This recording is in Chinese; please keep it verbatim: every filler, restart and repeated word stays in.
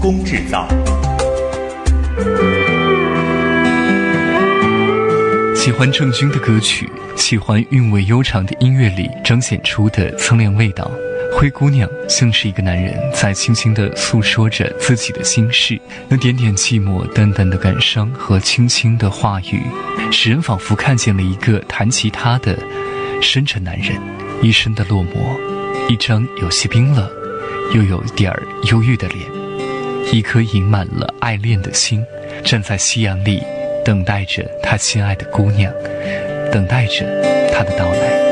工制造。 喜欢郑钧的歌曲，喜欢韵味悠长的音乐里彰显出的苍凉味道。灰姑娘像是一个男人在轻轻地诉说着自己的心事，那点点寂寞，淡淡的感伤和轻轻的话语，使人仿佛看见了一个弹吉他的深沉男人，一身的落寞，一张有些冰冷又有点儿忧郁的脸，一颗盈满了爱恋的心，站在夕阳里等待着他亲爱的姑娘，等待着他的到来。